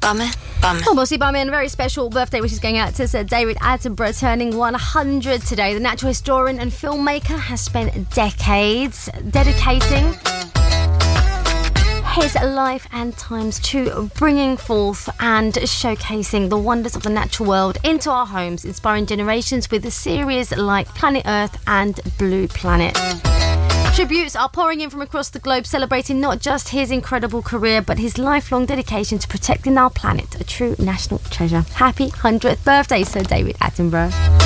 Oh, Bossy Bummin, a very special birthday which is going out to Sir David Attenborough, turning 100 today. The natural historian and filmmaker has spent decades dedicating his life and times to bringing forth and showcasing the wonders of the natural world into our homes, inspiring generations with a series like Planet Earth and Blue Planet. Tributes are pouring in from across the globe, celebrating not just his incredible career, but his lifelong dedication to protecting our planet, a true national treasure. Happy 100th birthday, Sir David Attenborough.